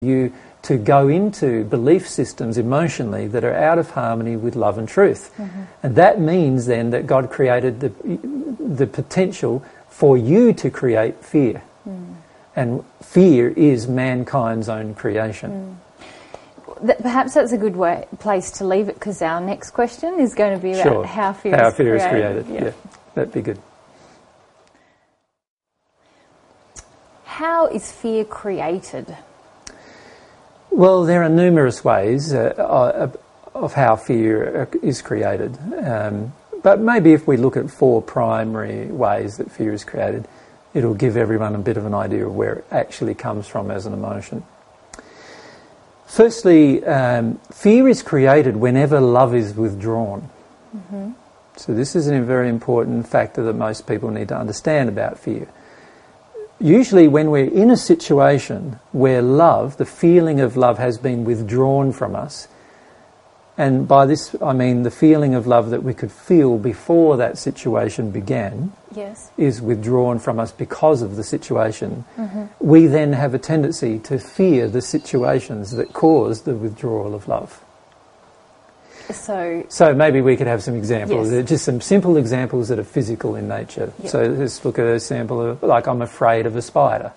you to go into belief systems emotionally that are out of harmony with love and truth. And that means then that God created the potential for you to create fear. And fear is mankind's own creation. Perhaps that's a good place to leave it, because our next question is going to be about how fear is created. Yeah, that'd be good. How is fear created? Well, there are numerous ways of how fear is created. But maybe if we look at 4 primary ways that fear is created, it'll give everyone a bit of an idea of where it actually comes from as an emotion. Firstly, fear is created whenever love is withdrawn. So this is a very important factor that most people need to understand about fear. Usually when we're in a situation where love, the feeling of love, has been withdrawn from us, and by this I mean the feeling of love that we could feel before that situation began, is withdrawn from us because of the situation, we then have a tendency to fear the situations that cause the withdrawal of love. So maybe we could have some examples, just some simple examples that are physical in nature. So let's look at an example of, like, I'm afraid of a spider.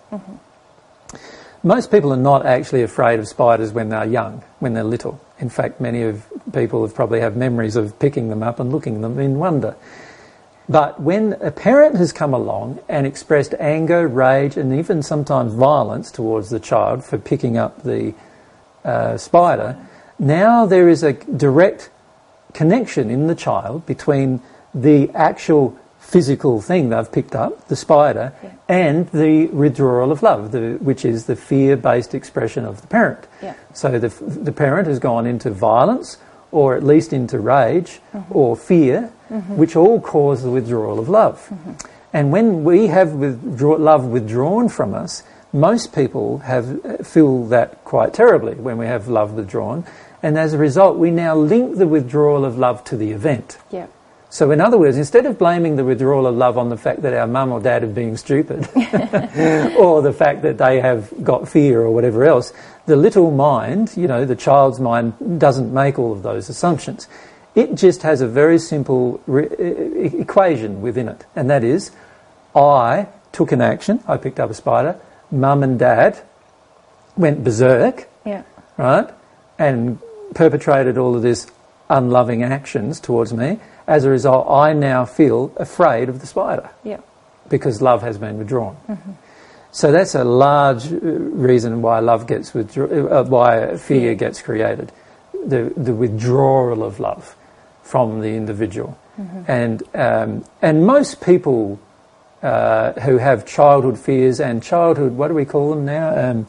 Most people are not actually afraid of spiders when they're young, when they're little. In fact, many of people probably have memories of picking them up and looking at them in wonder. But when a parent has come along and expressed anger, rage, and even sometimes violence towards the child for picking up the spider, now there is a direct connection in the child between the actual physical thing they've picked up, the spider, and the withdrawal of love, which is the fear-based expression of the parent. So the parent has gone into violence, or at least into rage or fear, which all cause the withdrawal of love. And when we have love withdrawn from us, most people feel that quite terribly when we have love withdrawn. And as a result, we now link the withdrawal of love to the event. So in other words, instead of blaming the withdrawal of love on the fact that our mum or dad are being stupid, or the fact that they have got fear or whatever else, the little mind, the child's mind, doesn't make all of those assumptions. It just has a very simple equation within it, and that is, I took an action, I picked up a spider, mum and dad went berserk, right, and perpetrated all of this unloving actions towards me. As a result, I now feel afraid of the spider because love has been withdrawn. So that's a large reason why love gets why fear gets created, the withdrawal of love from the individual. And most people who have childhood fears and childhood, what do we call them now?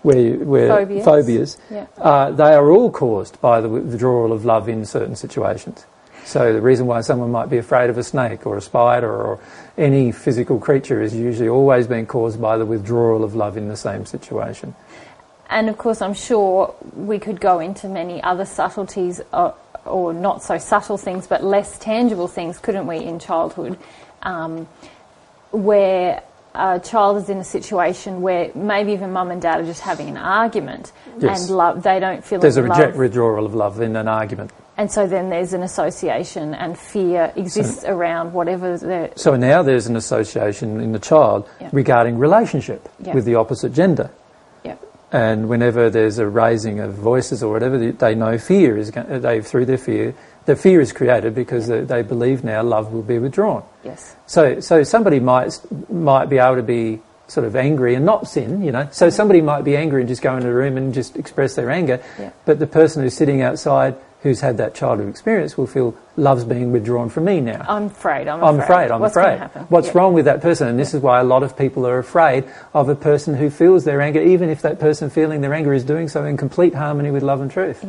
Phobias. They are all caused by the withdrawal of love in certain situations. So the reason why someone might be afraid of a snake or a spider or any physical creature is usually always being caused by the withdrawal of love in the same situation. And of course, I'm sure we could go into many other subtleties, or not so subtle things, but less tangible things, couldn't we, in childhood, where a child is in a situation where maybe even mum and dad are just having an argument, and they don't feel there's a withdrawal of love in an argument. And so then there's an association, and fear exists around whatever the... So now there's an association in the child regarding relationship with the opposite gender. And whenever there's a raising of voices or whatever, they know fear is... through their fear, the fear is created because they believe now love will be withdrawn. So somebody might be able to be sort of angry and not sin, So somebody might be angry and just go into a room and just express their anger, but the person who's sitting outside who's had that childhood experience will feel love's being withdrawn from me now. I'm afraid. What's going to happen? What's wrong with that person? And this is why a lot of people are afraid of a person who feels their anger, even if that person feeling their anger is doing so in complete harmony with love and truth.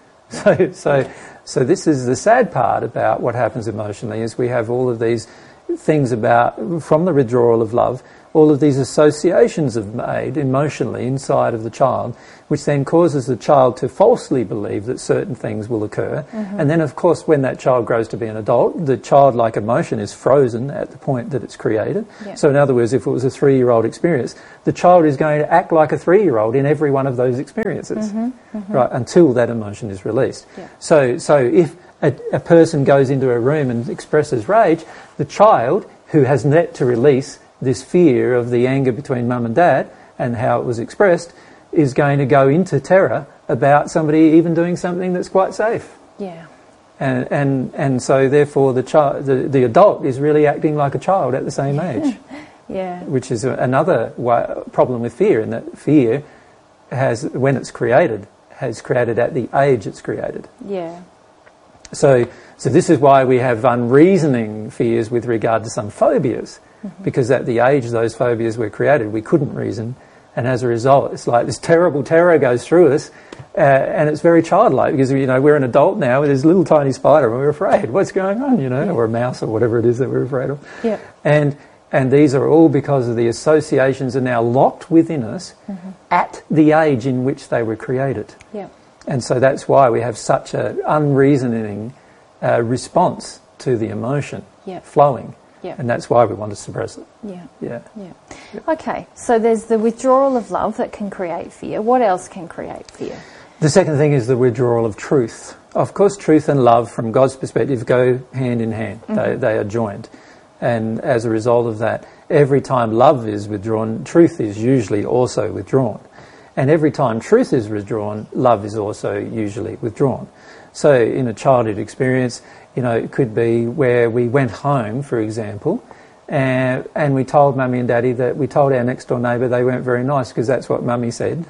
So this is the sad part about what happens emotionally, is we have all of these things from the withdrawal of love, all of these associations are made emotionally inside of the child, which then causes the child to falsely believe that certain things will occur. And then, of course, when that child grows to be an adult, the childlike emotion is frozen at the point that it's created. So in other words, if it was a 3-year-old experience, the child is going to act like a 3-year-old in every one of those experiences, right, until that emotion is released. So if a person goes into a room and expresses rage, the child, who has yet to release this fear of the anger between mum and dad and how it was expressed, is going to go into terror about somebody even doing something that's quite safe. Yeah. And so therefore the adult is really acting like a child at the same age. Yeah. Which is another problem with fear, in that fear has, when it's created, has created at the age it's created. Yeah. So this is why we have unreasoning fears with regard to some phobias, because at the age those phobias were created, we couldn't reason, and as a result, it's like this terrible terror goes through us, and it's very childlike, because we're an adult now with this little tiny spider, and we're afraid. What's going on? Or a mouse or whatever it is that we're afraid of. Yeah. And these are all because of the associations are now locked within us at the age in which they were created. Yeah. And so that's why we have such an unreasoning response to the emotion flowing. Yeah. And that's why we want to suppress it. Yeah. Okay, so there's the withdrawal of love that can create fear. What else can create fear? The second thing is the withdrawal of truth. Of course, truth and love, from God's perspective, go hand in hand. They are joined. And as a result of that, every time love is withdrawn, truth is usually also withdrawn. And every time truth is withdrawn, love is also usually withdrawn. So in a childhood experience, it could be where we went home, for example, and we told Mummy and Daddy that we told our next door neighbour they weren't very nice because that's what Mummy said,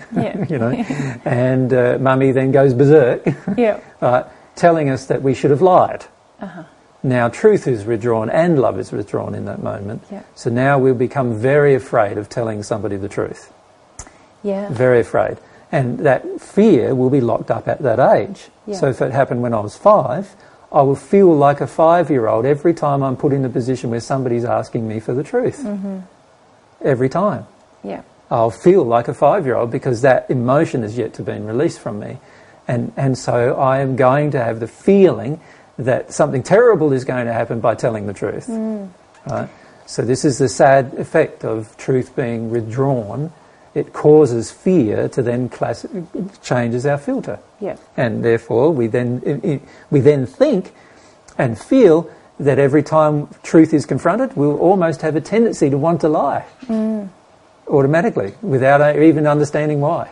and Mummy then goes berserk, telling us that we should have lied. Now truth is withdrawn and love is withdrawn in that moment. So now we'll become very afraid of telling somebody the truth. Very afraid. And that fear will be locked up at that age. So if it happened when I was 5, I will feel like a 5-year-old every time I'm put in a position where somebody's asking me for the truth. Every time. I'll feel like a 5-year-old because that emotion has yet to be released from me. And so I am going to have the feeling that something terrible is going to happen by telling the truth. Right? So this is the sad effect of truth being withdrawn. It causes fear to then changes our filter. And therefore we then think and feel that every time truth is confronted, we'll almost have a tendency to want to lie automatically without even understanding why.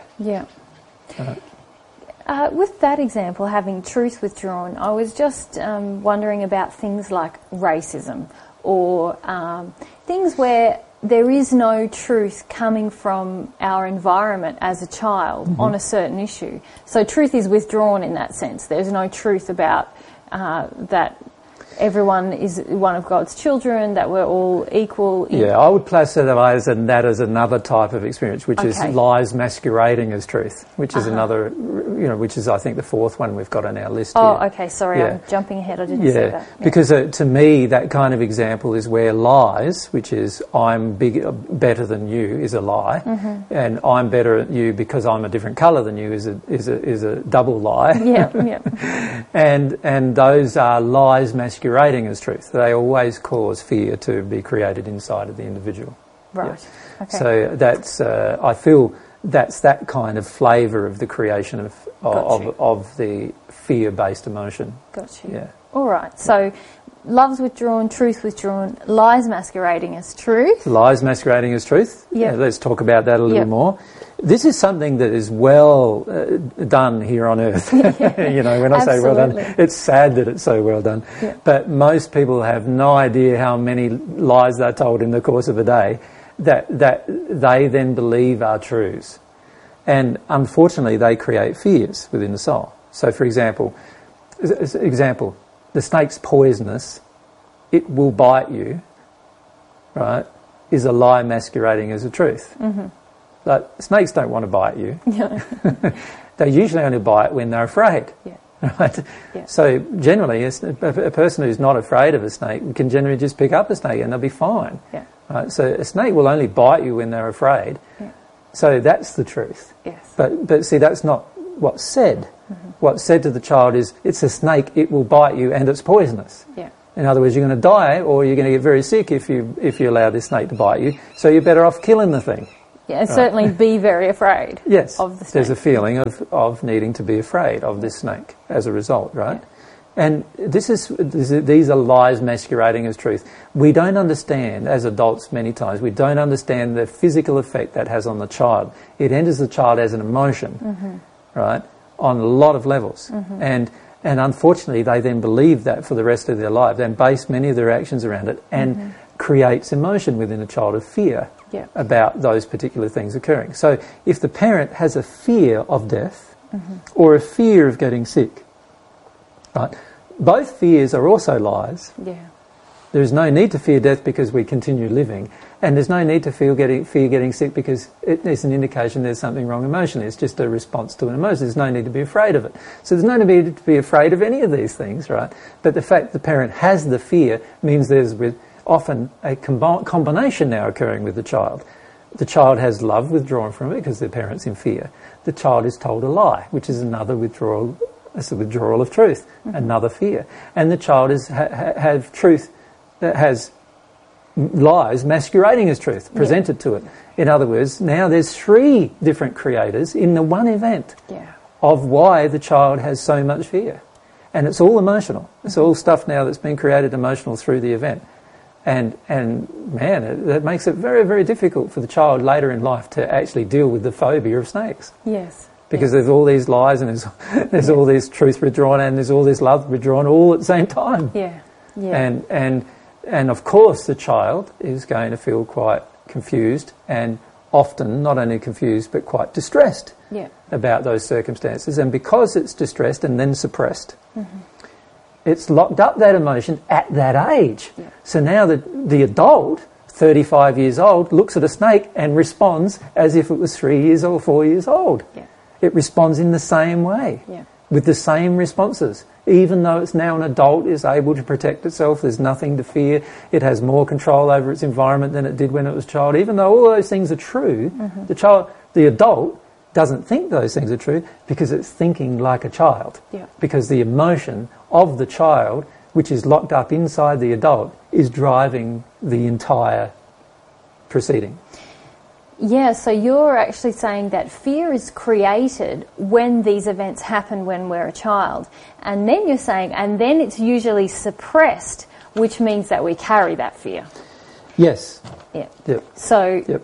With that example, having truth withdrawn, I was just wondering about things like racism or things where there is no truth coming from our environment as a child on a certain issue. So truth is withdrawn in that sense. There's no truth about that everyone is one of God's children, that we're all equal. I would classify that as another type of experience, which is lies masquerading as truth, which is another, which is, I think, the fourth one we've got on our list here. Okay, sorry, I'm jumping ahead, I didn't say that. Because to me, that kind of example is where lies, which is I'm better than you, is a lie, and I'm better than you because I'm a different colour than you is a double lie. And those are lies masquerading as truth. They always cause fear to be created inside of the individual. Right. Okay. So that's I feel that's that kind of flavour of the creation of the fear-based emotion. Got you. All right. So love's withdrawn, truth withdrawn, lies masquerading as truth. Lies masquerading as truth. Let's talk about that a little more. This is something that is well done here on earth. When I say well done, it's sad that it's so well done. But most people have no idea how many lies they're told in the course of a day that they then believe are truths. And unfortunately, they create fears within the soul. So, for example, the snake's poisonous, it will bite you, right, is a lie masquerading as a truth. But snakes don't want to bite you. They usually only bite when they're afraid. Right? Yeah. So generally, a person who's not afraid of a snake can generally just pick up a snake and they'll be fine. Yeah. Right? So a snake will only bite you when they're afraid. Yeah. So that's the truth. Yes. But see, that's not what's said. Mm-hmm. What's said to the child is, it's a snake, it will bite you, and it's poisonous. Yeah. In other words, you're going to die, or you're going to get very sick if you allow this snake to bite you. So you're better off killing the thing. Yeah, and certainly be very afraid. Yes, of the snake. There's a feeling of needing to be afraid of this snake as a result, right? Yeah. And these are lies masquerading as truth. We don't understand, as adults many times, we don't understand the physical effect that has on the child. It enters the child as an emotion, mm-hmm. right, on a lot of levels. Mm-hmm. And unfortunately, they then believe that for the rest of their lives and base many of their actions around it, and mm-hmm. creates emotion within a child of fear. Yeah. About those particular things occurring. So if the parent has a fear of death mm-hmm. or a fear of getting sick, right, both fears are also lies. Yeah. There is no need to fear death because we continue living, and there's no need to fear getting sick because it's an indication there's something wrong emotionally. It's just a response to an emotion. There's no need to be afraid of it. So there's no need to be afraid of any of these things, right? But the fact the parent has the fear means there's often a combination now occurring with the child. The child has love withdrawn from it because the parent's in fear. The child is told a lie, which is another withdrawal. It's a withdrawal of truth, mm-hmm. another fear. And the child have truth that has lies masquerading as truth presented to it. In other words, now there's 3 different creators in the one event of why the child has so much fear. And it's all emotional. It's all stuff now that's been created emotional through the event. And man, that makes it very, very difficult for the child later in life to actually deal with the phobia of snakes. Yes. Because there's all these lies and there's all this truth withdrawn and there's all this love withdrawn all at the same time. Yeah. Yeah. And of course the child is going to feel quite confused and often not only confused but quite distressed about those circumstances. And because it's distressed and then suppressed, mm-hmm. it's locked up that emotion at that age. Yeah. So now the adult, 35 years old, looks at a snake and responds as if it was 3 years or 4 years old. Yeah. It responds in the same way, with the same responses. Even though it's now an adult, is able to protect itself, there's nothing to fear, it has more control over its environment than it did when it was a child. Even though all those things are true, mm-hmm. the adult doesn't think those things are true because it's thinking like a child. Yeah. Because the emotion of the child, which is locked up inside the adult, is driving the entire proceeding. Yeah, so you're actually saying that fear is created when these events happen when we're a child. And then you're saying, and then it's usually suppressed, which means that we carry that fear. Yes. Yeah. Yep. So,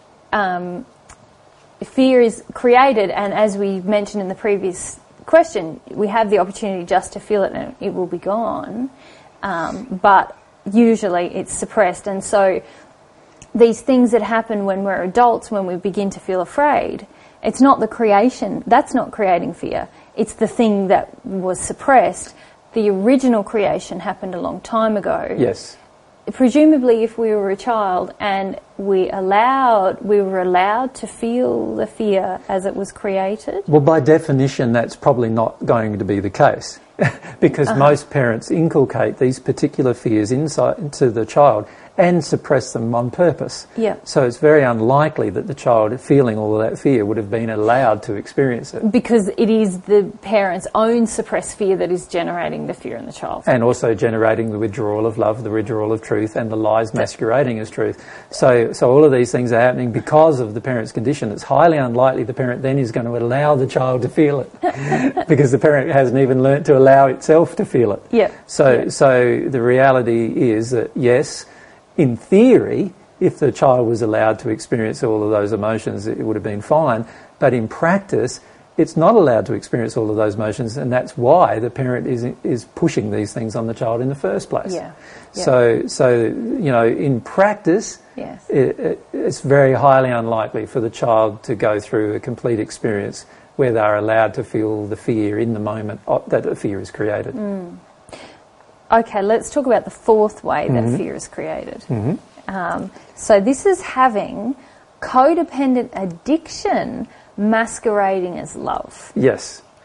fear is created, and as we mentioned in the previous question, we have the opportunity just to feel it and it will be gone. But usually it's suppressed. And so these things that happen when we're adults, when we begin to feel afraid, it's not the creation, that's not creating fear. It's the thing that was suppressed. The original creation happened a long time ago. Yes. Presumably if we were a child and we were allowed to feel the fear as it was created. Well, by definition, that's probably not going to be the case because most parents inculcate these particular fears into the child and suppress them on purpose. Yeah. So it's very unlikely that the child feeling all of that fear would have been allowed to experience it. Because it is the parent's own suppressed fear that is generating the fear in the child. And also generating the withdrawal of love, the withdrawal of truth, and the lies masquerading as truth. So all of these things are happening because of the parent's condition. It's highly unlikely the parent then is going to allow the child to feel it because the parent hasn't even learnt to allow itself to feel it. Yeah. So the reality is that, yes, in theory, if the child was allowed to experience all of those emotions, it would have been fine. But in practice, it's not allowed to experience all of those emotions, and that's why the parent is pushing these things on the child in the first place. Yeah. Yeah. So in practice, yes. It's very highly unlikely for the child to go through a complete experience where they're allowed to feel the fear in the moment that the fear is created. Mm. Okay, let's talk about the fourth way that fear is created. Mm-hmm. So this is having codependent addiction masquerading as love. Yes.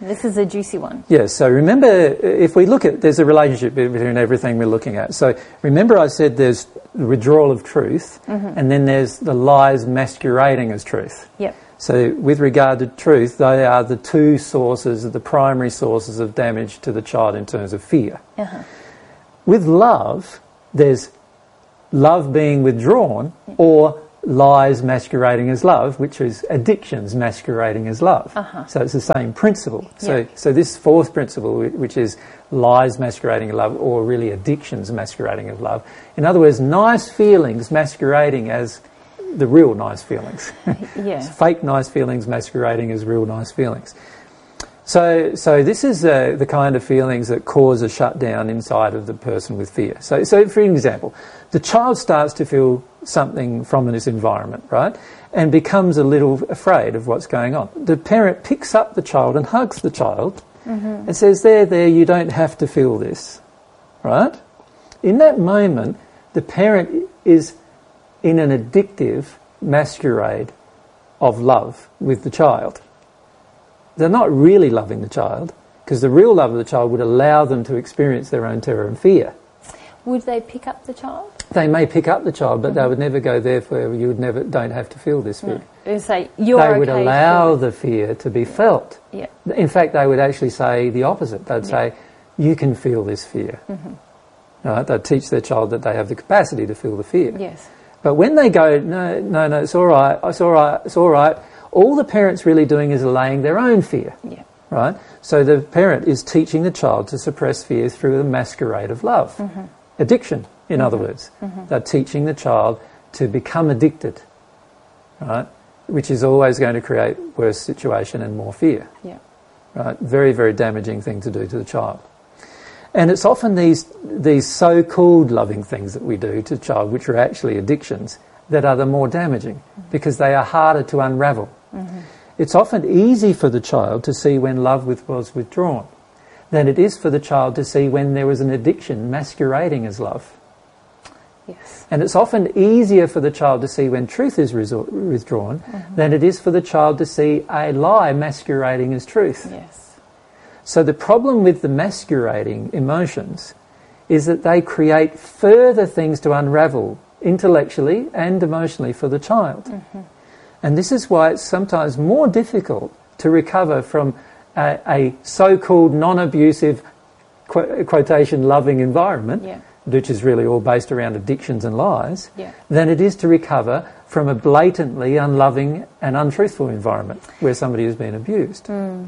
This is a juicy one. Yes, so remember, if we look at, there's a relationship between everything we're looking at. So remember I said there's the withdrawal of truth, and then there's the lies masquerading as truth. Yep. So with regard to truth, they are the two sources, the primary sources of damage to the child in terms of fear. With love, there's love being withdrawn or lies masquerading as love, which is addictions masquerading as love. So it's the same principle. So this fourth principle, which is lies masquerading as love, or really addictions masquerading as love. In other words, nice feelings masquerading as the real nice feelings. Fake nice feelings masquerading as real nice feelings. So this is the kind of feelings that cause a shutdown inside of the person with fear. So for example, the child starts to feel something from this environment, right, and becomes a little afraid of what's going on. The parent picks up the child and hugs the child and says, there, you don't have to feel this, right? In that moment, the parent is in an addictive masquerade of love with the child. They're not really loving the child, because the real love of the child would allow them to experience their own terror and fear. Would they pick up the child? They may pick up the child, but they would never go there for you don't have to feel this fear. They would say, they would allow the fear to be felt. Yeah. In fact, they would actually say the opposite. They'd say, you can feel this fear. Right? They'd teach their child that they have the capacity to feel the fear. Yes. But when they go, no, it's all right, it's all right, it's all right, all the parent's really doing is allaying their own fear. Yeah. Right? So the parent is teaching the child to suppress fear through the masquerade of love. Addiction, in other words. They're teaching the child to become addicted, right? Which is always going to create worse situation and more fear. Yeah. Right? Very, very damaging thing to do to the child. And it's often these so-called loving things that we do to the child, which are actually addictions, that are the more damaging, because they are harder to unravel. It's often easy for the child to see when love was withdrawn than it is for the child to see when there was an addiction masquerading as love. Yes. And it's often easier for the child to see when truth is withdrawn than it is for the child to see a lie masquerading as truth. Yes. So the problem with the masquerading emotions is that they create further things to unravel intellectually and emotionally for the child. And this is why it's sometimes more difficult to recover from a so-called non-abusive, quotation, loving environment, which is really all based around addictions and lies, than it is to recover from a blatantly unloving and untruthful environment where somebody has been abused.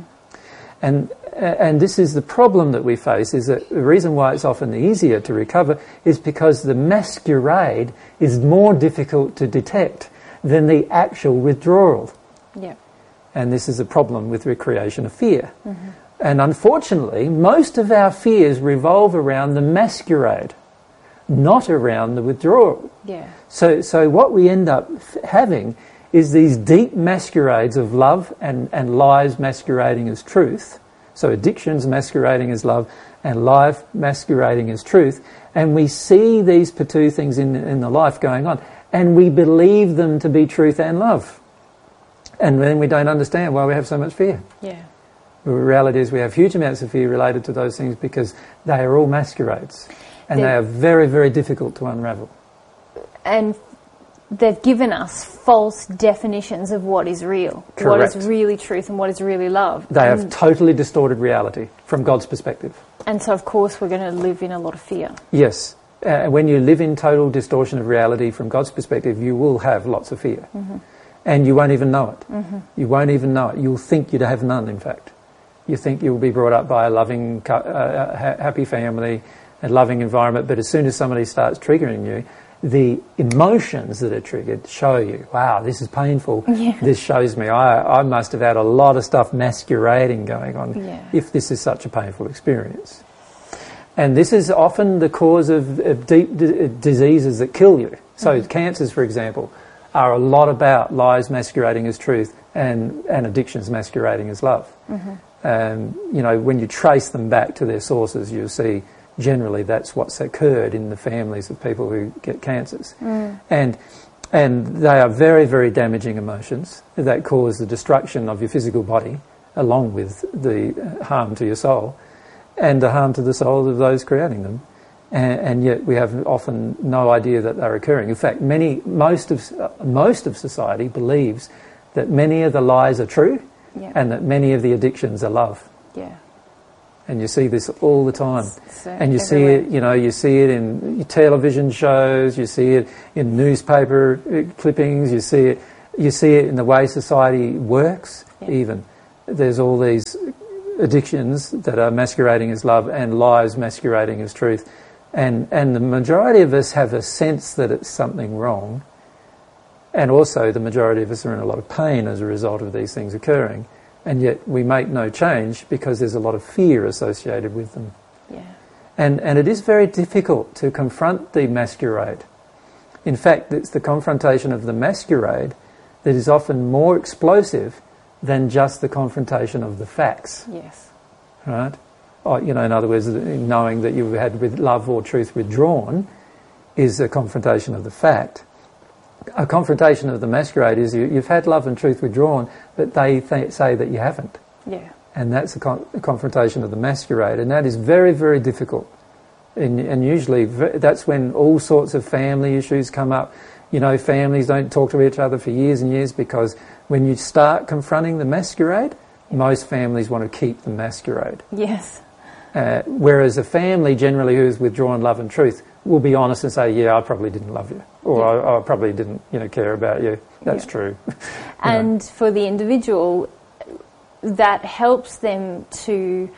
And this is the problem that we face, is that the reason why it's often easier to recover is because the masquerade is more difficult to detect than the actual withdrawal. And this is a problem with recreation of fear. And unfortunately, most of our fears revolve around the masquerade, not around the withdrawal. So what we end up having is these deep masquerades of love and lies masquerading as truth. So addictions masquerading as love and life masquerading as truth. And we see these two things in the life going on, and we believe them to be truth and love. And then we don't understand why we have so much fear. The reality is we have huge amounts of fear related to those things because they are all masquerades. And they are very, very difficult to unravel. And they've given us false definitions of what is real, Correct. what is really truth and what is really love. They have totally distorted reality from God's perspective. And so, of course, we're going to live in a lot of fear. Yes. When you live in total distortion of reality from God's perspective, you will have lots of fear. And you won't even know it. You won't even know it. You'll think you'd have none, in fact. You think you'll be brought up by a loving, happy family, a loving environment, but as soon as somebody starts triggering you, the emotions that are triggered show you, wow, this is painful. This shows me I must have had a lot of stuff masquerading going on if this is such a painful experience. And this is often the cause of deep diseases that kill you. So cancers, for example, are a lot about lies masquerading as truth and addictions masquerading as love. You know, when you trace them back to their sources, you'll see generally that's what's occurred in the families of people who get cancers. And they are very, very damaging emotions that cause the destruction of your physical body along with the harm to your soul and the harm to the soul of those creating them. And yet we have often no idea that they're occurring. In fact, most of society believes that many of the lies are true, and that many of the addictions are love. Yeah. And you see this all the time. And you everywhere. See it, you see it in television shows, you see it in newspaper clippings, you see it in the way society works even. There's all these addictions that are masquerading as love and lies masquerading as truth. And the majority of us have a sense that it's something wrong, and also the majority of us are in a lot of pain as a result of these things occurring, and yet we make no change because there's a lot of fear associated with them. Yeah. And it is very difficult to confront the masquerade. In fact, it's the confrontation of the masquerade that is often more explosive than just the confrontation of the facts. Yes. Right? In other words, knowing that you've had with love or truth withdrawn is a confrontation of the fact. A confrontation of the masquerade is you've had love and truth withdrawn, but they say that you haven't. Yeah. And that's a confrontation of the masquerade, and that is very, very difficult. And usually that's when all sorts of family issues come up. Families don't talk to each other for years and years because when you start confronting the masquerade, most families want to keep the masquerade. Yes. Whereas a family generally who's withdrawn love and truth will be honest and say, yeah, I probably didn't love you, or I probably didn't care about you. That's true. And for the individual, that helps them to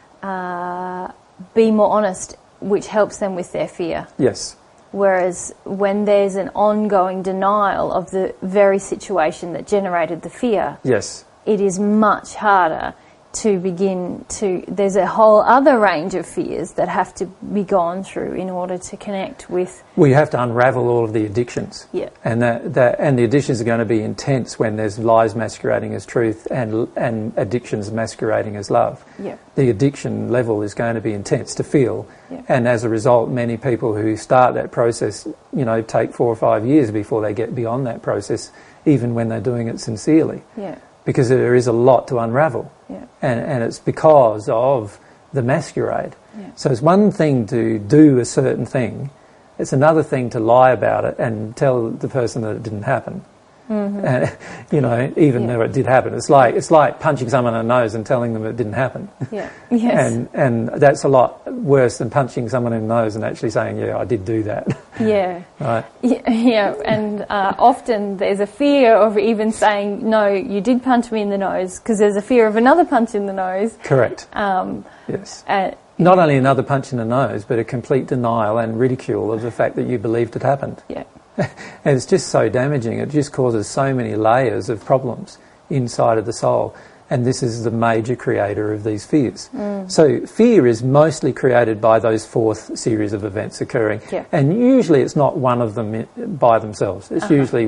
be more honest, which helps them with their fear. Yes. Whereas when there's an ongoing denial of the very situation that generated the fear, yes, it is much harder to begin to... There's a whole other range of fears that have to be gone through in order to connect with... Well, you have to unravel all of the addictions. Yeah. And and the addictions are going to be intense when there's lies masquerading as truth and addictions masquerading as love. Yeah. The addiction level is going to be intense to feel. Yeah. And as a result, many people who start that process, take 4 or 5 years before they get beyond that process, even when they're doing it sincerely. Yeah. Because there is a lot to unravel. Yeah. And it's because of the masquerade. Yeah. So it's one thing to do a certain thing, it's another thing to lie about it and tell the person that it didn't happen. Mm-hmm. And, even though it did happen. It's like punching someone in the nose and telling them it didn't happen. Yeah. Yes. And that's a lot worse than punching someone in the nose and actually saying, yeah, I did do that. Yeah. Right? Yeah, and often there's a fear of even saying, no, you did punch me in the nose, because there's a fear of another punch in the nose. Correct. Yes. Not only another punch in the nose, but a complete denial and ridicule of the fact that you believed it happened. Yeah. And it's just so damaging. It just causes so many layers of problems inside of the soul. And this is the major creator of these fears. Mm. So fear is mostly created by those 4th series of events occurring. Yeah. And usually it's not one of them by themselves. It's usually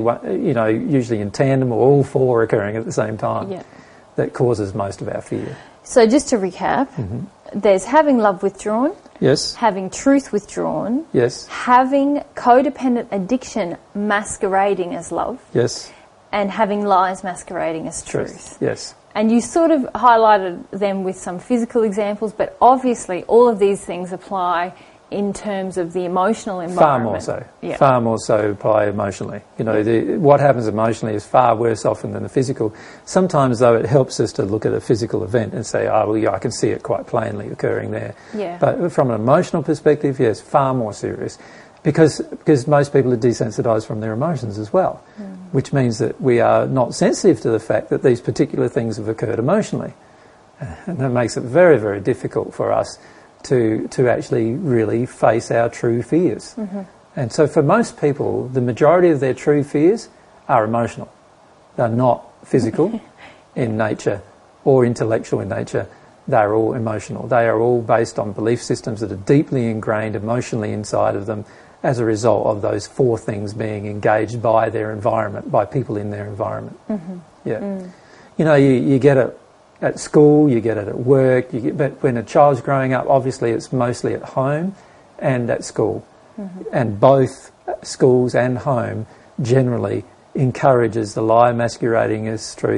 in tandem or all 4 occurring at the same time that causes most of our fear. So just to recap, there's having love withdrawn. Yes. Having truth withdrawn. Yes. Having codependent addiction masquerading as love. Yes. And having lies masquerading as truth. Yes. And you sort of highlighted them with some physical examples, but obviously all of these things apply in terms of the emotional environment. Far more so. Yeah. Far more so apply emotionally. What happens emotionally is far worse often than the physical. Sometimes, though, it helps us to look at a physical event and say, I can see it quite plainly occurring there. Yeah. But from an emotional perspective, yes, far more serious. Because most people are desensitised from their emotions as well, which means that we are not sensitive to the fact that these particular things have occurred emotionally. And that makes it very, very difficult for us to actually really face our true fears. Mm-hmm. And so for most people, the majority of their true fears are emotional. They're not physical in nature or intellectual in nature. They're all emotional. They are all based on belief systems that are deeply ingrained emotionally inside of them as a result of those 4 things being engaged by their environment, by people in their environment. Mm-hmm. Yeah. Mm. You get it at school, you get it at work, but when a child's growing up, obviously it's mostly at home and at school. Mm-hmm. And both schools and home generally encourages the lie masquerading as truth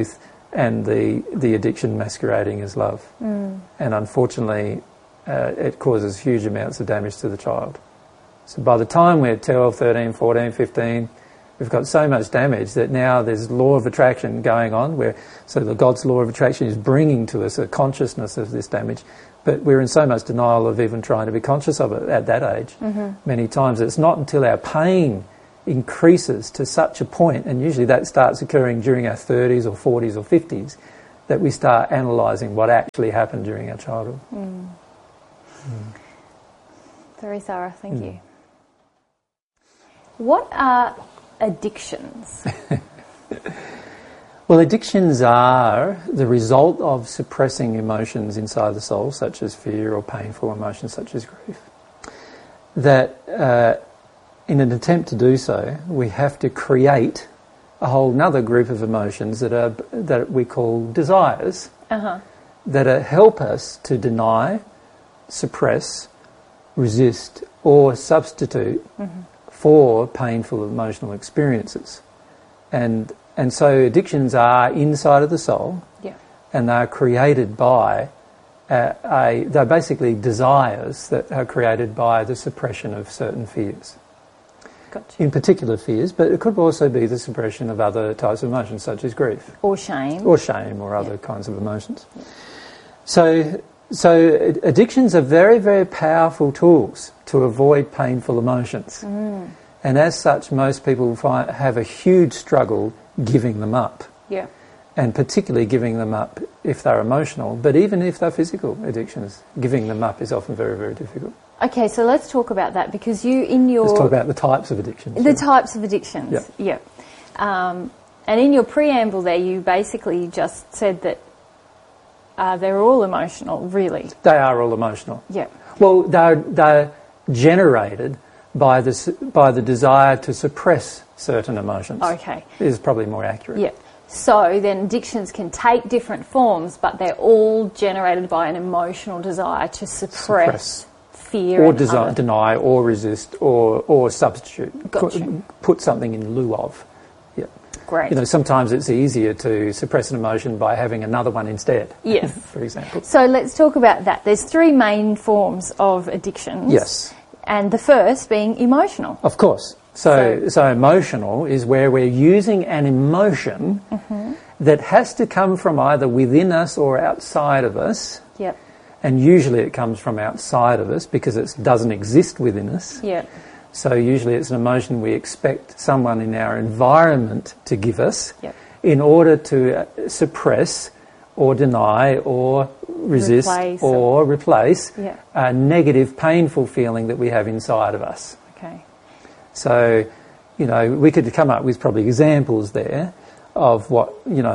and the addiction masquerading as love. And unfortunately, it causes huge amounts of damage to the child. So by the time we're 12, 13, 14, 15, we've got so much damage that now there's law of attraction going on, so the God's law of attraction is bringing to us a consciousness of this damage, but we're in so much denial of even trying to be conscious of it at that age. Many times it's not until our pain increases to such a point, and usually that starts occurring during our 30s or 40s or 50s, that we start analysing what actually happened during our childhood. Very thorough, thank you. What are addictions? Well, addictions are the result of suppressing emotions inside the soul, such as fear or painful emotions such as grief. That in an attempt to do so, we have to create a whole other group of emotions that we call desires, that help us to deny, suppress, resist or substitute for painful emotional experiences. And so addictions are inside of the soul, and they're created by they're basically desires that are created by the suppression of certain fears. Gotcha. In particular fears, but it could also be the suppression of other types of emotions such as grief. Or shame. Or other kinds of emotions. So addictions are very, very powerful tools to avoid painful emotions. And as such, most people have a huge struggle giving them up. And particularly giving them up if they're emotional, but even if they're physical addictions, giving them up is often very, very difficult. Okay, so let's talk about that, because let's talk about the types of addictions. The types of addictions, and in your preamble there, you basically just said that they're all emotional, really. They are all emotional. Well, they're generated by the desire to suppress certain emotions. Okay. Is probably more accurate. So then addictions can take different forms, but they're all generated by an emotional desire to suppress fear or deny or resist or substitute. Gotcha. Put something in lieu of. Great. Sometimes it's easier to suppress an emotion by having another one instead. Yes. For example. So let's talk about that. There's three main forms of addictions. Yes. And the first being emotional. Of course. So emotional is where we're using an emotion that has to come from either within us or outside of us. And usually it comes from outside of us because it doesn't exist within us. So usually it's an emotion we expect someone in our environment to give us in order to suppress or deny or resist or replace a negative, painful feeling that we have inside of us. Okay. So, we could come up with probably examples there of what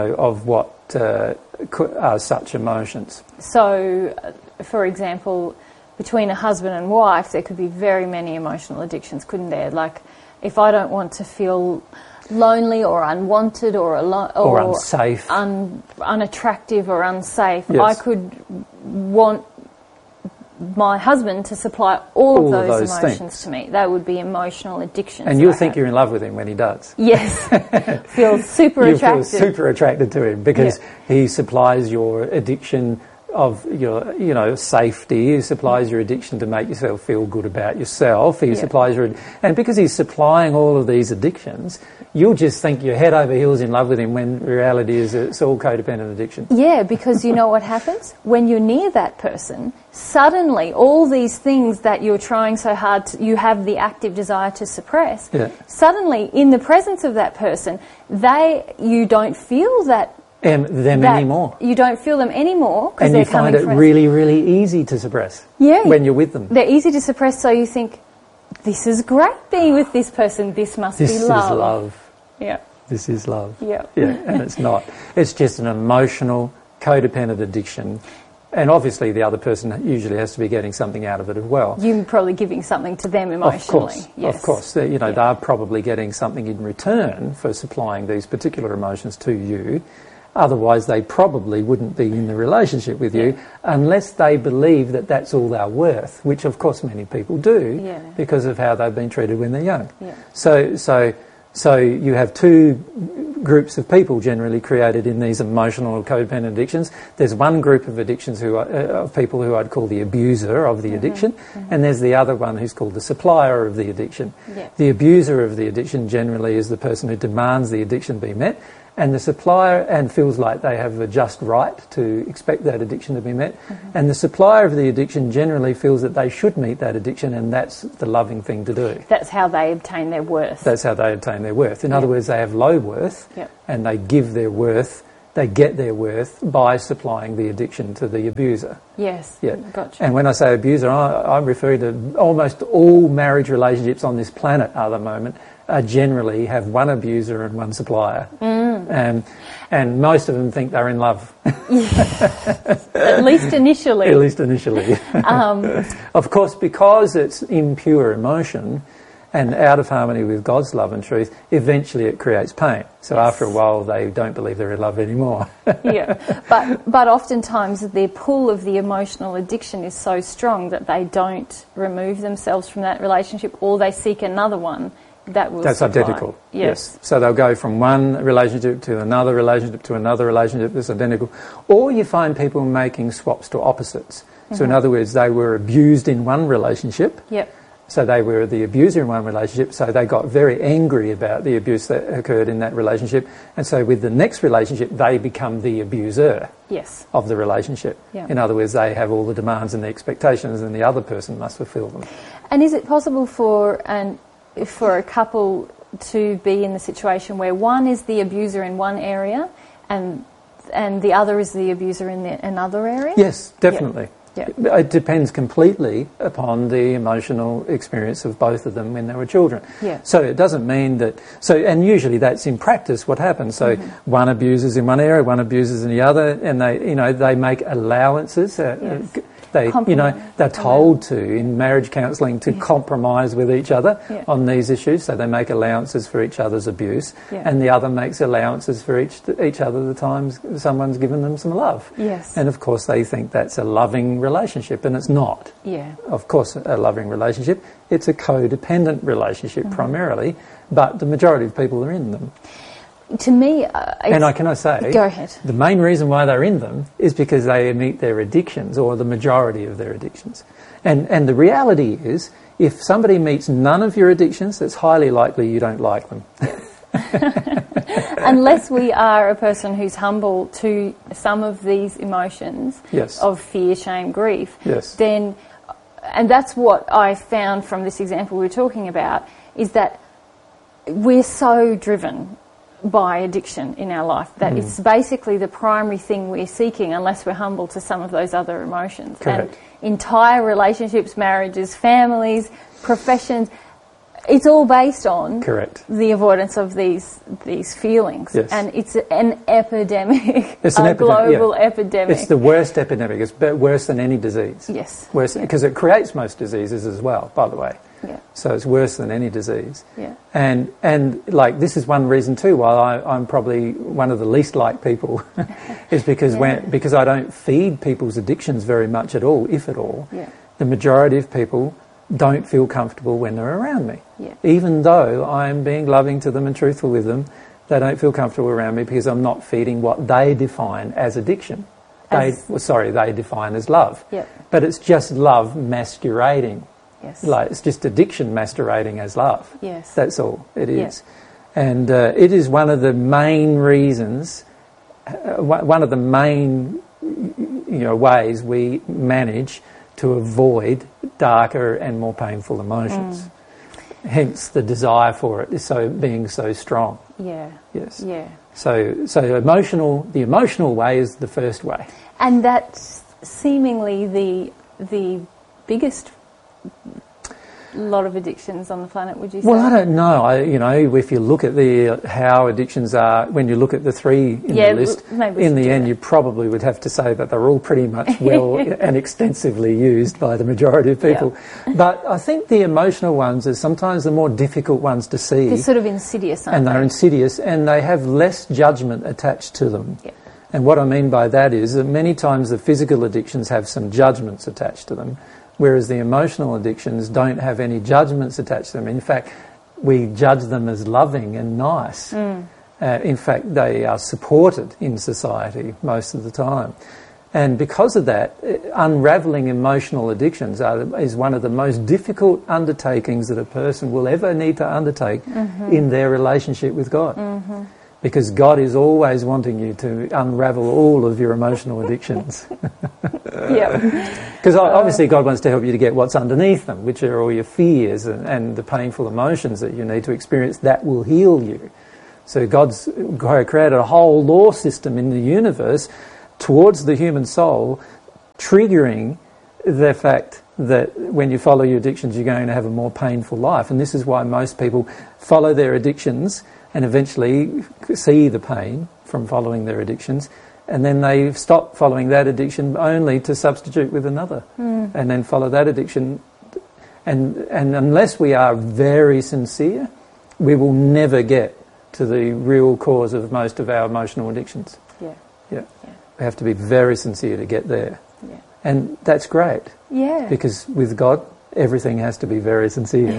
are such emotions. So, for example, between a husband and wife, there could be very many emotional addictions, couldn't there? Like, if I don't want to feel lonely or unwanted or unsafe, unattractive or unsafe, I could want my husband to supply all of those emotions things to me. That would be emotional addictions. And you'll think you're in love with him when he does. Yes. Feel super attracted. You feel super attracted to him because he supplies your addiction of your safety. He supplies your addiction to make yourself feel good about yourself. He supplies and because he's supplying all of these addictions, you'll just think you're head over heels in love with him when reality is it's all codependent addiction. Yeah, because you know what happens? When you're near that person, suddenly all these things that you're trying so hard you have the active desire to suppress, suddenly in the presence of that person, you don't feel that anymore. You don't feel them anymore. And you find it really, really easy to suppress when you're with them. They're easy to suppress, so you think, this is great being with this person, this must be love. This is love. Yeah. This is love. Yeah. And it's not. It's just an emotional, codependent addiction. And obviously the other person usually has to be getting something out of it as well. You're probably giving something to them emotionally. Of course. They're probably getting something in return for supplying these particular emotions to you. Otherwise, they probably wouldn't be in the relationship with you unless they believe that that's all they're worth, which of course many people do because of how they've been treated when they're young. So you have two groups of people generally created in these emotional or codependent addictions. There's one group of addictions of people who I'd call the abuser of the addiction, and there's the other one who's called the supplier of the addiction. Yeah. The abuser of the addiction generally is the person who demands the addiction be met, and the supplier and feels like they have a just right to expect that addiction to be met. And the supplier of the addiction generally feels that they should meet that addiction, and that's the loving thing to do. That's how they obtain their worth. That's how they obtain their worth. In other words, they have low worth, and they give their worth, they get their worth by supplying the addiction to the abuser. Yes, Yeah. gotcha. And when I say abuser, I'm referring to almost all marriage relationships on this planet at the moment generally have one abuser and one supplier. And most of them think they're in love. At least initially. At least initially. Of course, because it's impure emotion and out of harmony with God's love and truth, eventually it creates pain. So after a while, they don't believe they're in love anymore. But oftentimes the pull of the emotional addiction is so strong that they don't remove themselves from that relationship, or they seek another one. That's identical. Yes. So they'll go from one relationship to another relationship to another relationship that's identical. Or you find people making swaps to opposites. So in other words, they were abused in one relationship. So they were the abuser in one relationship, so they got very angry about the abuse that occurred in that relationship. And so with the next relationship, they become the abuser of the relationship. In other words, they have all the demands and the expectations, and the other person must fulfill them. And is it possible for a couple to be in the situation where one is the abuser in one area and the other is the abuser in another area? Yes, definitely. It depends completely upon the emotional experience of both of them when they were children. So it doesn't mean that... And usually that's in practice what happens. So one abuses in one area, one abuses in the other, and they make allowances. They're told to, in marriage counselling, to compromise with each other on these issues. So they make allowances for each other's abuse, and the other makes allowances for each other the times someone's given them some love. And of course they think that's a loving relationship, and it's not. Of course, a loving relationship. It's a codependent relationship primarily, but the majority of people are in them. To me, can I say, go ahead. The main reason why they're in them is because they meet their addictions, or the majority of their addictions. And the reality is, if somebody meets none of your addictions, it's highly likely you don't like them. Unless we are a person who's humble to some of these emotions of fear, shame, grief, then, and that's what I found from this example we were talking about, is that we're so driven by addiction in our life that it's basically the primary thing we're seeking unless we're humble to some of those other emotions. Correct. And entire relationships, marriages, families, professions, it's all based on the avoidance of these feelings. And it's an epidemic, global epidemic. It's the worst epidemic. It's worse than any disease. Worse because it creates most diseases as well, by the way. So it's worse than any disease. And like this is one reason too why I'm probably one of the least liked people is because because I don't feed people's addictions very much at all, if at all. The majority of people don't feel comfortable when they're around me. Even though I'm being loving to them and truthful with them, they don't feel comfortable around me because I'm not feeding what they define as addiction. They define as love. But it's just love masquerading. Like it's just addiction masquerading as love. That's all it is. And it is one of the main reasons, one of the main ways we manage to avoid darker and more painful emotions. Hence the desire for it is being so strong. So the emotional way is the first way. And that's seemingly the biggest lot of addictions on the planet, would you say? Well, I don't know. If you look at how addictions are, when you look at the three in the list, in the end you probably would have to say that they're all pretty much well and extensively used by the majority of people. But I think the emotional ones are sometimes the more difficult ones to see. They're sort of insidious, aren't they? And they're insidious, and they have less judgment attached to them. And what I mean by that is that many times the physical addictions have some judgments attached to them, whereas the emotional addictions don't have any judgments attached to them. In fact, we judge them as loving and nice. In fact, they are supported in society most of the time. And because of that, unravelling emotional addictions is one of the most difficult undertakings that a person will ever need to undertake in their relationship with God. Because God is always wanting you to unravel all of your emotional addictions. Because obviously God wants to help you to get what's underneath them, which are all your fears and the painful emotions that you need to experience that will heal you. So God's created a whole law system in the universe towards the human soul, triggering the fact that when you follow your addictions, you're going to have a more painful life. And this is why most people follow their addictions and eventually see the pain from following their addictions, and then they stop following that addiction only to substitute with another, and then follow that addiction. And unless we are very sincere, we will never get to the real cause of most of our emotional addictions. We have to be very sincere to get there. And that's great. Because with God, everything has to be very sincere.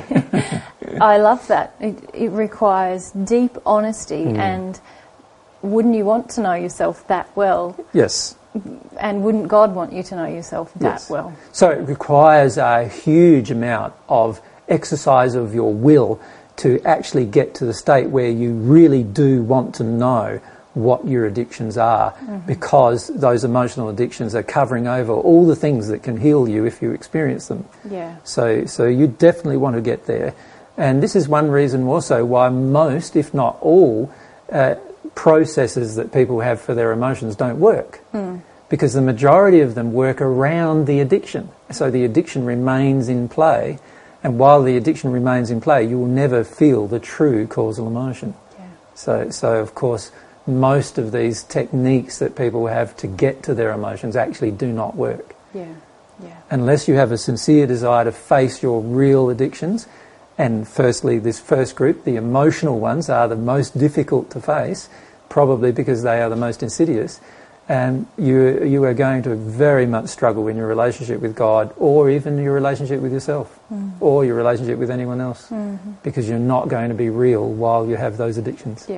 I love that. It requires deep honesty, and wouldn't you want to know yourself that well? Yes. And wouldn't God want you to know yourself that well? So it requires a huge amount of exercise of your will to actually get to the state where you really do want to know what your addictions are, because those emotional addictions are covering over all the things that can heal you if you experience them. So you definitely want to get there. And this is one reason also why most, if not all, processes that people have for their emotions don't work. Because the majority of them work around the addiction. So the addiction remains in play, and while the addiction remains in play, you will never feel the true causal emotion. So of course, most of these techniques that people have to get to their emotions actually do not work. Unless you have a sincere desire to face your real addictions. And firstly, this first group, the emotional ones, are the most difficult to face, probably because they are the most insidious. And you are going to very much struggle in your relationship with God, or even your relationship with yourself, or your relationship with anyone else, because you're not going to be real while you have those addictions.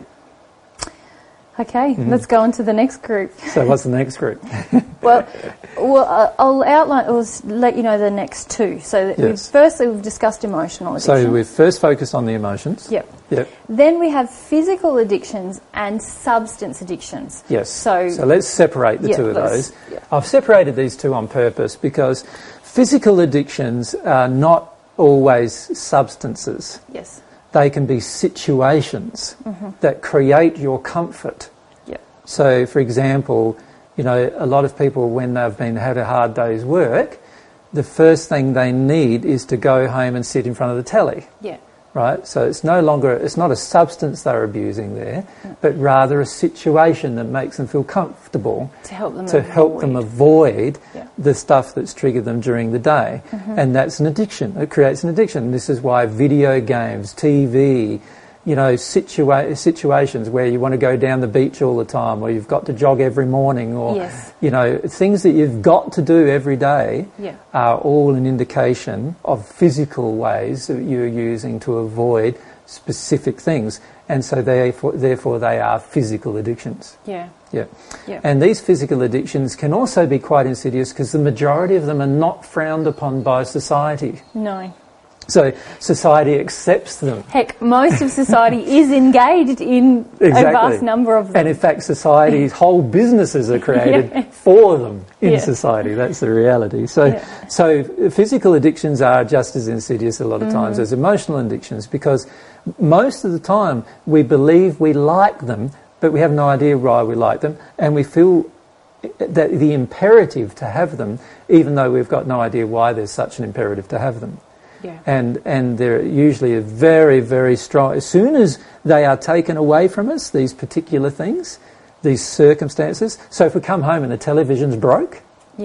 Okay, let's go on to the next group. So what's the next group? Well, I'll outline, or let you know the next two. So firstly, we've discussed emotional addiction. So we've first focused on the emotions. Then we have physical addictions and substance addictions. So let's separate the two of those. I've separated these two on purpose because physical addictions are not always substances. They can be situations that create your comfort. So, for example, a lot of people, when they've had a hard day's work, the first thing they need is to go home and sit in front of the telly. Right? So it's not a substance they're abusing there, but rather a situation that makes them feel comfortable to help them avoid the stuff that's triggered them during the day. And that's an addiction. It creates an addiction. This is why video games, TV, situations where you want to go down the beach all the time, or you've got to jog every morning, or things that you've got to do every day are all an indication of physical ways that you're using to avoid specific things, and so therefore they are physical addictions. And these physical addictions can also be quite insidious because the majority of them are not frowned upon by society. So society accepts them. Heck, most of society is engaged in a vast number of them. And in fact, society's whole businesses are created for them in society. That's the reality. So physical addictions are just as insidious a lot of times as emotional addictions, because most of the time we believe we like them, but we have no idea why we like them, and we feel that the imperative to have them, even though we've got no idea why there's such an imperative to have them. And they're usually a very, very strong. As soon as they are taken away from us, these particular things, these circumstances. So if we come home and the television's broke,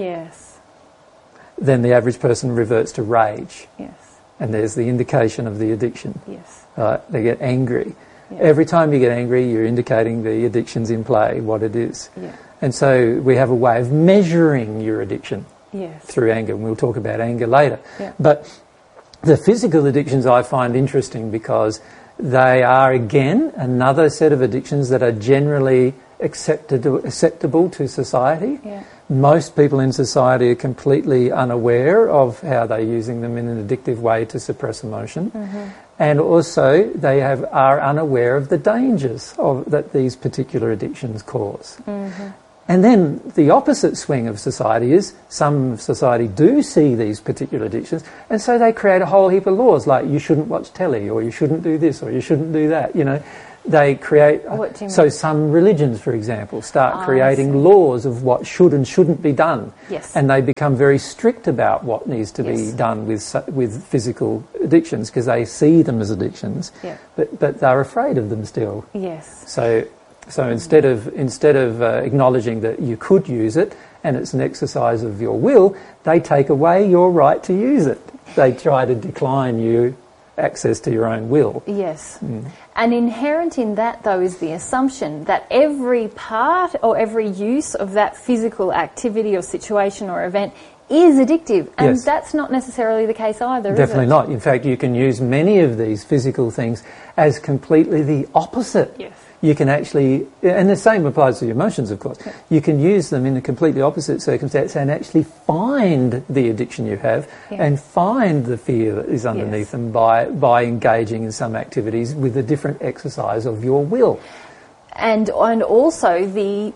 then the average person reverts to rage. And there's the indication of the addiction. They get angry. Every time you get angry, you're indicating the addiction's in play, what it is. And so we have a way of measuring your addiction through anger. And we'll talk about anger later. But the physical addictions I find interesting because They are, again, another set of addictions that are generally acceptable to society. Yeah. Most people in society are completely unaware of how they're using them in an addictive way to suppress emotion. Mm-hmm. And also they are unaware of the dangers that these particular addictions cause. Mm-hmm. And then the opposite swing of society is some society do see these particular addictions, and so they create a whole heap of laws like you shouldn't watch telly, or you shouldn't do this, or you shouldn't do that. You know, they create. So some religions, for example, start creating laws of what should and shouldn't be done. Yes. And they become very strict about what needs to be done with physical addictions because they see them as addictions, but they're afraid of them still. Yes. So instead of acknowledging that you could use it and it's an exercise of your will, they take away your right to use it. They try to decline you access to your own will. Yes. Mm. And inherent in that, though, is the assumption that every part or every use of that physical activity or situation or event is addictive. And that's not necessarily the case either, Definitely is it? not. In fact, you can use many of these physical things as completely the opposite. Yes. You can actually, and the same applies to your emotions, of course, you can use them in a completely opposite circumstance and actually find the addiction you have and find the fear that is underneath them by engaging in some activities with a different exercise of your will. And also the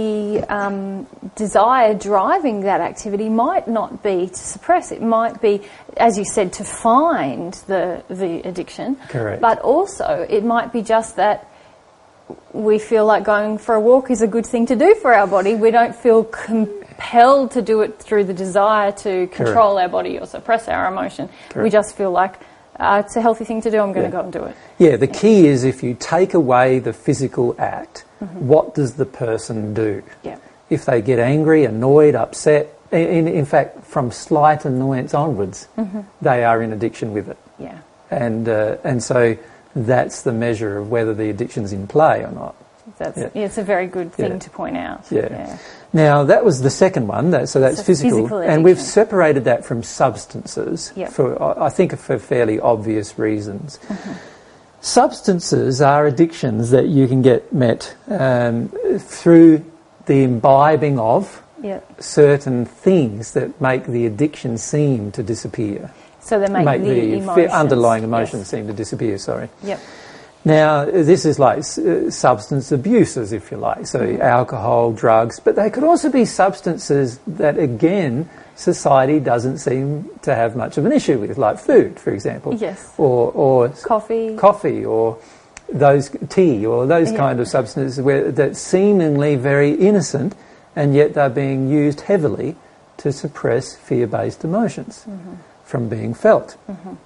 desire driving that activity might not be to suppress. It might be, as you said, to find the addiction. Correct. But also it might be just that we feel like going for a walk is a good thing to do for our body. We don't feel compelled to do it through the desire to control our body or suppress our emotion. We just feel like it's a healthy thing to do, I'm going to go and do it. Yeah, the key is if you take away the physical act, what does the person do? Yeah. If they get angry, annoyed, upset, in fact, from slight annoyance onwards, they are in addiction with it. Yeah. And so that's the measure of whether the addiction's in play or not. It's a very good thing to point out. Yeah. Now, that was the second one, so that's physical. And we've separated that from substances, I think for fairly obvious reasons. Substances are addictions that you can get met through the imbibing of certain things that make the addiction seem to disappear. So they make the underlying emotions seem to disappear, Yep. Now, this is like substance abuses, if you like, so alcohol, drugs, but they could also be substances that, again, society doesn't seem to have much of an issue with, like food, for example. Yes. Or coffee, or those tea, or those kind of substances that seemingly very innocent, and yet they're being used heavily to suppress fear-based emotions from being felt.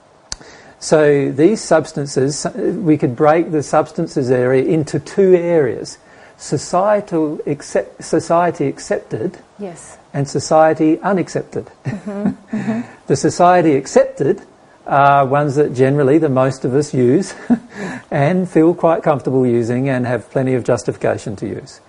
So these substances, we could break the substances area into two areas: society accepted and society unaccepted. The society accepted are ones that generally the most of us use and feel quite comfortable using and have plenty of justification to use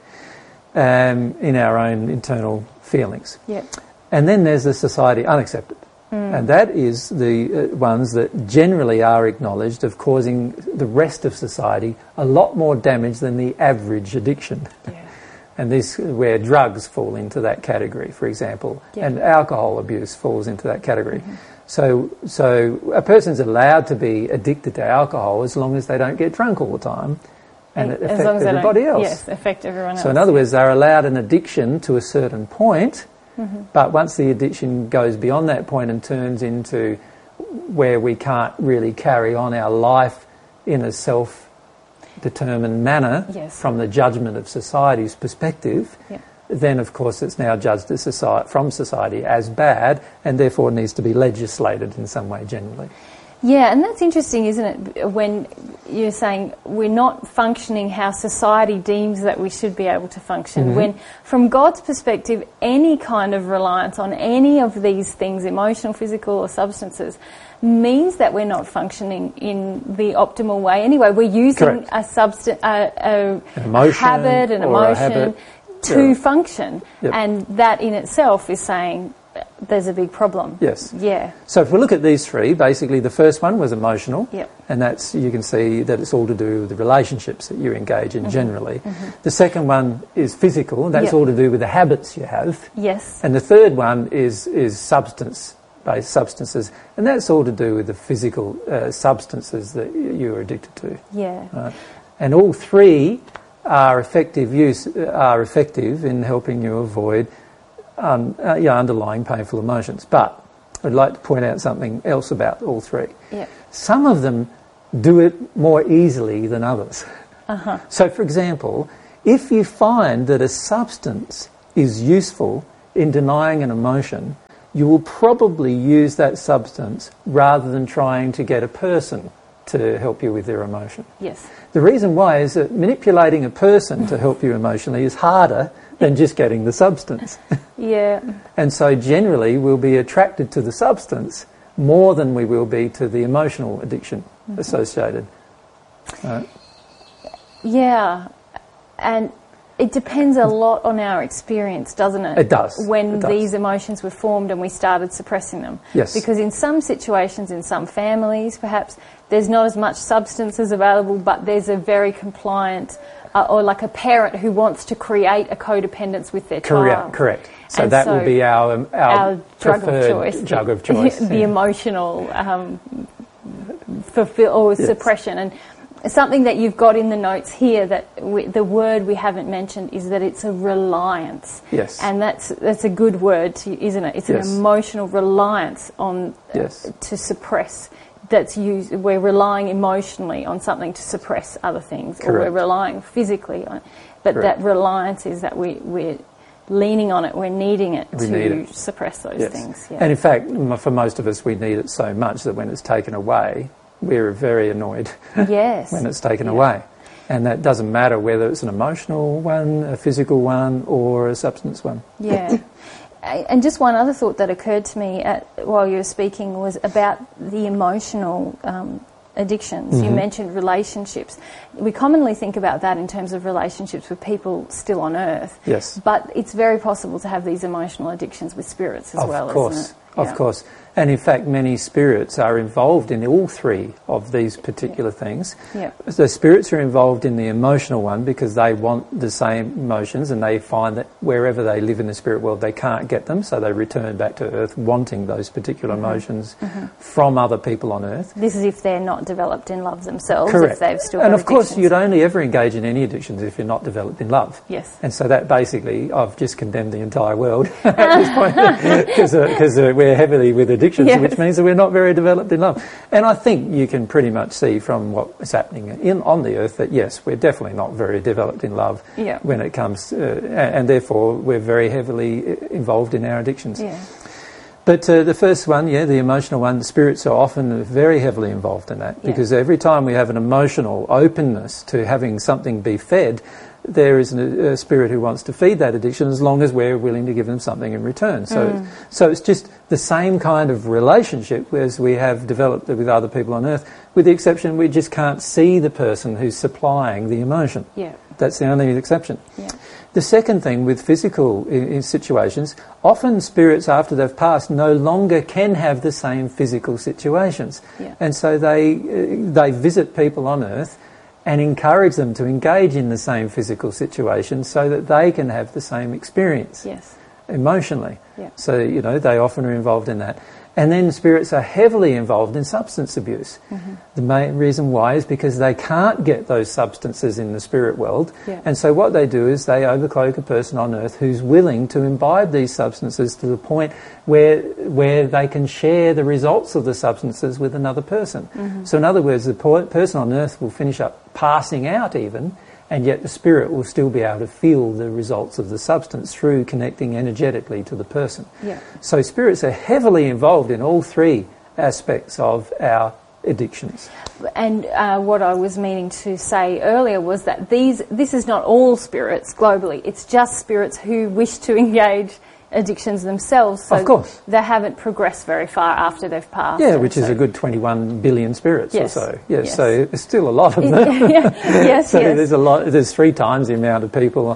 in our own internal feelings. And then there's the society unaccepted. And that is the ones that generally are acknowledged of causing the rest of society a lot more damage than the average addiction. And this where drugs fall into that category, for example, and alcohol abuse falls into that category. So a person's allowed to be addicted to alcohol as long as they don't get drunk all the time and it affects everybody else. Yes, affect everyone else. So in other words, they're allowed an addiction to a certain point. But once the addiction goes beyond that point and turns into where we can't really carry on our life in a self-determined manner from the judgment of society's perspective, then of course it's now judged from society as bad and therefore needs to be legislated in some way generally. Yeah, and that's interesting, isn't it, when you're saying we're not functioning how society deems that we should be able to function, when from God's perspective any kind of reliance on any of these things, emotional, physical or substances, means that we're not functioning in the optimal way anyway. We're using a habit to function, and that in itself is saying there's a big problem. Yes. Yeah. So if we look at these three, basically the first one was emotional. Yep. And that's, you can see that it's all to do with the relationships that you engage in generally. The second one is physical, and that's all to do with the habits you have. Yes. And the third one is substance-based substances, and that's all to do with the physical substances that you're addicted to. Yeah. Right? And all three are effective in helping you avoid underlying painful emotions. But I'd like to point out something else about all three. Yeah. Some of them do it more easily than others. So, for example, if you find that a substance is useful in denying an emotion, you will probably use that substance rather than trying to get a person to help you with their emotion. Yes. The reason why is that manipulating a person to help you emotionally is harder than just getting the substance. Yeah. And so generally we'll be attracted to the substance more than we will be to the emotional addiction associated. Yeah. And it depends a lot on our experience, doesn't it? It does. When these emotions were formed and we started suppressing them. Yes. Because in some situations, in some families perhaps, there's not as much substances available, but there's a very compliant, or like a parent who wants to create a codependence with their child. Correct. So and that so will be our drug of choice. Drug of choice. The emotional suppression. And something that you've got in the notes here, that the word we haven't mentioned is that it's a reliance. Yes. And that's a good word, isn't it? It's an emotional reliance on to suppress. That's used. We're relying emotionally on something to suppress other things, or we're relying physically on it. But that reliance is that we're leaning on it, we're needing it to suppress those things. Yeah. And in fact, for most of us, we need it so much that when it's taken away, we're very annoyed when it's taken away. And that doesn't matter whether it's an emotional one, a physical one, or a substance one. Yeah. And just one other thought that occurred to me while you were speaking was about the emotional addictions. You mentioned relationships. We commonly think about that in terms of relationships with people still on earth. Yes. But it's very possible to have these emotional addictions with spirits as well, isn't it? Of course. And in fact, many spirits are involved in all three of these particular things. Yeah. The spirits are involved in the emotional one because they want the same emotions, and they find that wherever they live in the spirit world, they can't get them, so they return back to Earth wanting those particular emotions from other people on Earth. This is if they're not developed in love themselves. Correct. If they've still and got of course, addictions. you'd only ever engage in any addictions if you're not developed in love. Yes. And so that basically, I've just condemned the entire world at this point because we're heavily with addictions, which means that we're not very developed in love. And I think you can pretty much see from what is happening on the earth that yes, we're definitely not very developed in love when it comes, and therefore we're very heavily involved in our addictions. Yeah. But the first one, the emotional one, the spirits are often very heavily involved in that because every time we have an emotional openness to having something be fed, there is a spirit who wants to feed that addiction as long as we're willing to give them something in return. So it's just the same kind of relationship as we have developed with other people on earth, with the exception we just can't see the person who's supplying the emotion. Yeah. That's the only exception. Yeah. The second thing with physical in situations, often spirits after they've passed no longer can have the same physical situations. Yeah. And so they visit people on earth and encourage them to engage in the same physical situation so that they can have the same experience emotionally. Yeah. So, they often are involved in that. And then spirits are heavily involved in substance abuse. The main reason why is because they can't get those substances in the spirit world. Yeah. And so what they do is they overcloak a person on earth who's willing to imbibe these substances to the point where they can share the results of the substances with another person. So in other words, the person on earth will finish up passing out even, and yet the spirit will still be able to feel the results of the substance through connecting energetically to the person. Yeah. So spirits are heavily involved in all three aspects of our addictions. And what I was meaning to say earlier was that this is not all spirits globally. It's just spirits who wish to engage addictions themselves. So of course. They haven't progressed very far after they've passed. Yeah, which is a good 21 billion spirits or so. Yes. So there's still a lot of them. Yes, so there's a lot. There's 3 times the amount of people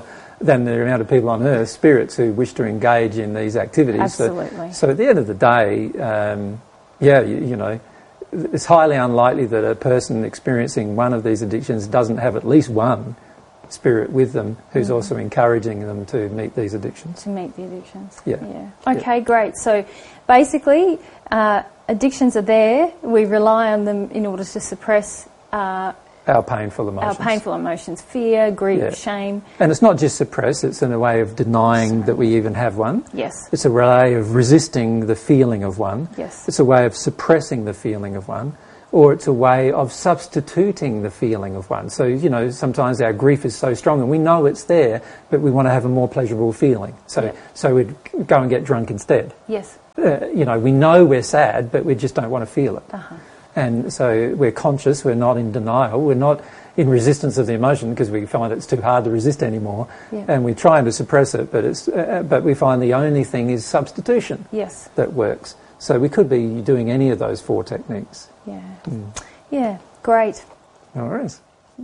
than the amount of people on earth, spirits, who wish to engage in these activities. Absolutely. So at the end of the day, you know, it's highly unlikely that a person experiencing one of these addictions doesn't have at least one spirit with them who's also encouraging them to meet these addictions. To meet the addictions. Yeah. Okay, great. So basically, addictions are there. We rely on them in order to suppress our painful emotions. Our painful emotions, fear, grief, shame. And it's not just suppress, it's in a way of denying that we even have one. Yes. It's a way of resisting the feeling of one. Yes. It's a way of suppressing the feeling of one. Or it's a way of substituting the feeling of one. So, you know, sometimes our grief is so strong and we know it's there, but we want to have a more pleasurable feeling. So we'd go and get drunk instead. Yes. You know, we know we're sad, but we just don't want to feel it. And so we're conscious, we're not in denial, we're not in resistance of the emotion because we find it's too hard to resist anymore. And we're trying to suppress it, but we find the only thing is substitution that works. So we could be doing any of those 4 techniques. Yeah, great. No worries.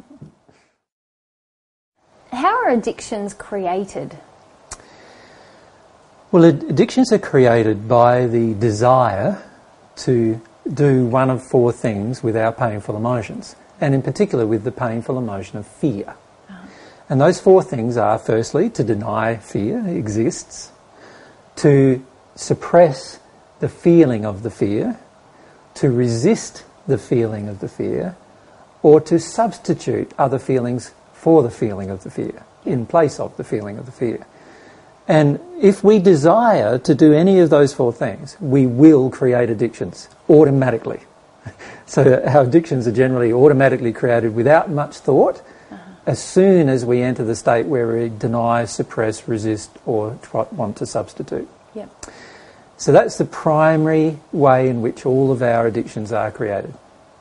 How are addictions created? Well, addictions are created by the desire to do one of 4 things with our painful emotions, and in particular with the painful emotion of fear. And those 4 things are, firstly, to deny fear exists, to suppress the feeling of the fear, to resist the feeling of the fear, or to substitute other feelings for the feeling of the fear, in place of the feeling of the fear. And if we desire to do any of those 4 things, we will create addictions automatically. So our addictions are generally automatically created without much thought, as soon as we enter the state where we deny, suppress, resist, or want to substitute. So that's the primary way in which all of our addictions are created.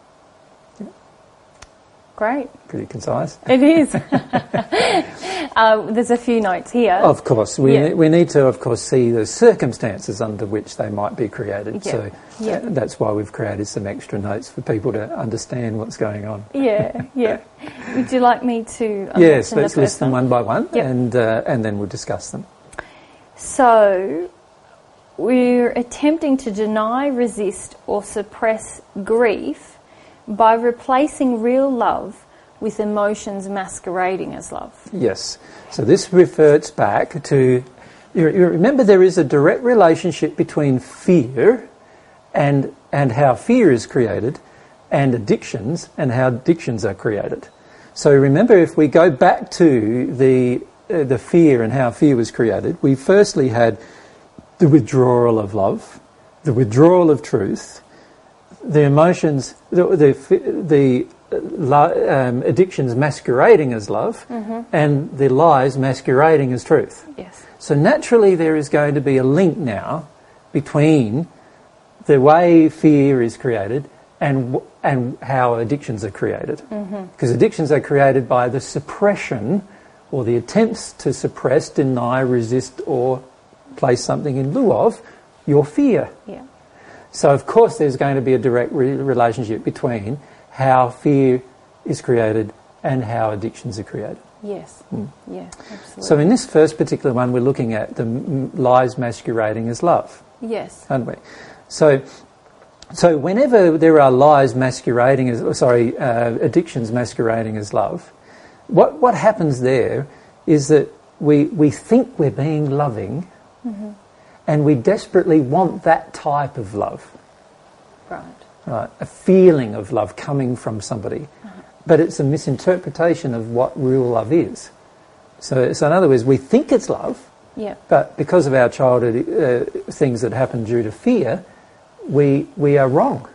Great. Pretty concise. It is. There's a few notes here. Of course. We need to, of course, see the circumstances under which they might be created. So that's why we've created some extra notes for people to understand what's going on. Would you like me to yes, let's list them one by one and then we'll discuss them. So we're attempting to deny, resist or suppress grief by replacing real love with emotions masquerading as love. Yes. So this reverts back to, you remember there is a direct relationship between fear and how fear is created, and addictions and how addictions are created. So remember, if we go back to the fear and how fear was created, we firstly had the withdrawal of love, the withdrawal of truth, the emotions, the addictions masquerading as love, and the lies masquerading as truth. Yes. So naturally there is going to be a link now between the way fear is created and how addictions are created. Because addictions are created by the suppression or the attempts to suppress, deny, resist or place something in lieu of your fear. So of course there's going to be a direct relationship between how fear is created and how addictions are created. Yes. Yeah, absolutely. So in this first particular one we're looking at the lies masquerading as love. Yes. Aren't we? So whenever there are lies masquerading as, addictions masquerading as love, what happens there is that we think we're being loving, and we desperately want that type of love. Right, a feeling of love coming from somebody. But it's a misinterpretation of what real love is. So in other words, we think it's love, but because of our childhood things that happen due to fear, we are wrong.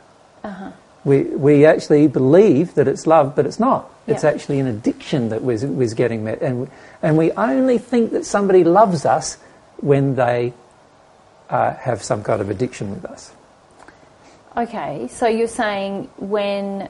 We actually believe that it's love, but it's not. It's actually an addiction that was getting met. And we only think that somebody loves us when they have some kind of addiction with us. Okay, so you're saying when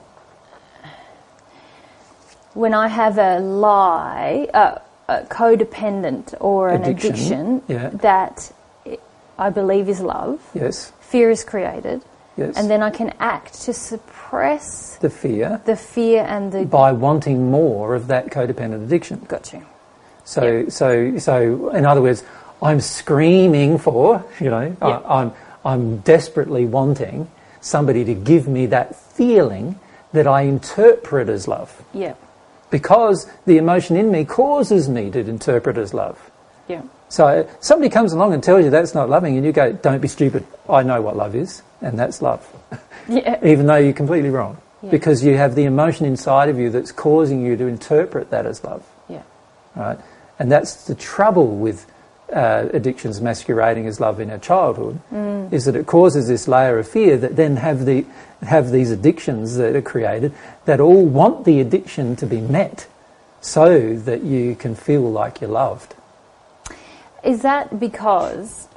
I have a lie, a codependent or an addiction that I believe is love, fear is created, and then I can act to suppress the fear and the... by wanting more of that codependent addiction. Got you. So in other words, I'm screaming for, I'm desperately wanting somebody to give me that feeling that I interpret as love. Yeah. Because the emotion in me causes me to interpret as love. Yeah. So somebody comes along and tells you that's not loving, and you go, don't be stupid, I know what love is, and that's love. Yeah. Even though you're completely wrong. Yeah. Because you have the emotion inside of you that's causing you to interpret that as love. Yeah. Right? And that's the trouble with addictions masquerading as love in our childhood, is that it causes this layer of fear that then have these addictions that are created that all want the addiction to be met so that you can feel like you're loved. Is that because